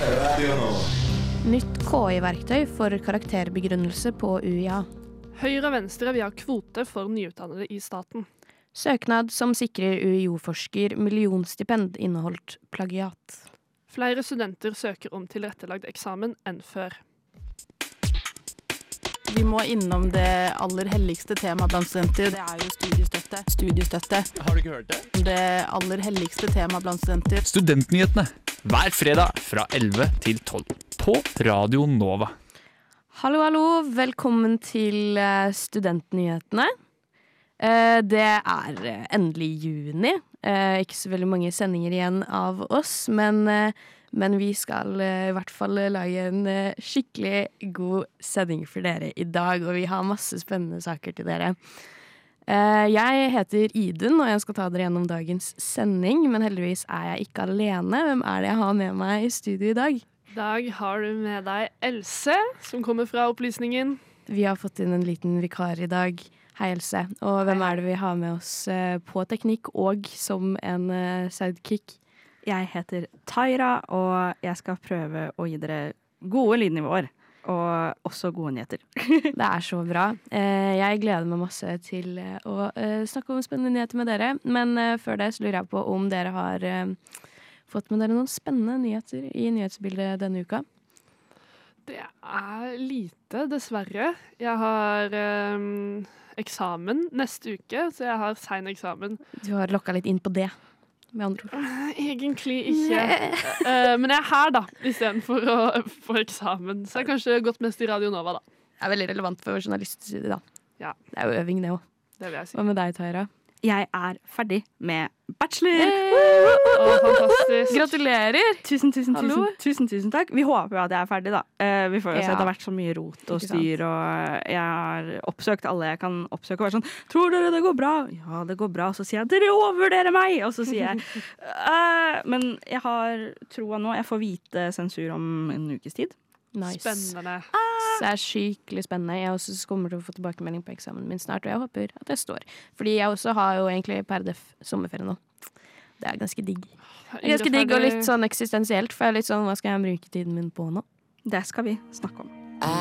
Nytt KI-verktøy for karakterbegrunnelse på UiA. Høyre og Venstre vil ha kvote for nyutdannede i staten. Søknad som sikrer UiO-forsker millionstipend inneholdt plagiat. Flere studenter søker om tilrettelagd eksamen enn før. Vi må innom det aller helligste temaet blant studenter. Det er jo studiestøtte. Studiestøtte. Har du ikke hørt det? Det aller helligste temaet blant studenter. Studentnyhetene. Hver fredag fra 11 til 12 på Radio Nova. Hallo, hallo. Velkommen til Studentnyhetene. Det er endelig juni. Ikke så veldig mange sendinger igjen av oss, men vi skal i hvert fall lage en skikkelig god sending for dere i dag, og vi har masse spennende saker til dere. Jeg heter Idun, og jeg skal ta dere gjennom dagens sending, men heldigvis er jeg ikke alene. Hvem er det jeg har med meg i studio i dag? I dag har du med deg Else, som kommer fra opplysningen. Vi har fått inn en liten vikar i dag. Hei, Else. Og hvem er det vi har med oss på teknikk og som en sidekick? Jeg heter Tyra, og jeg skal prøve å gi dere gode lydnivåer. Og også gode nyheter. Det er så bra. Jeg gleder meg masse til å snakke om spennende nyheter med dere. Men før det så lurer jeg på om dere har fått med dere noen spennende nyheter i nyhetsbildet denne uka. Det er lite, dessverre. Jeg har eksamen neste uke, så jeg har sen eksamen. Du har lokket litt inn på det, med andre ord. Egentlig ikke. Men jeg er her da, i stedet for å få eksamen. Så jeg har kanskje gått mest i Radio Nova da. Det er veldig relevant for journaliststudiet da. Ja. Det er jo øving det også. Det vil jeg si. Hva med deg, Tyra? Jeg er ferdig med bachelor! Fantastisk. Gratulerer! Tusen takk. Vi håper jo at jeg er ferdig da. Vi får jo se, det har vært så mye rot og styr, og jeg har oppsøkt alle jeg kan oppsøke og være sånn, tror dere det går bra? Ja, det går bra. Og så sier jeg, dere overvurderer meg! Og så sier jeg, men jeg har troa nå, jeg får vite sensur om en ukes tid. Nice. Spennende. Det er skikkelig spennende. Jeg også kommer til å få tilbakemelding på eksamen min snart, og jeg håper at jeg står. Fordi jeg også har jo egentlig per def sommerferie nå. Det er ganske digg. Det er ganske digg og litt sånn eksistensielt, for jeg er litt sånn, hva skal jeg bruke tiden min på nå? Det skal vi snakke om.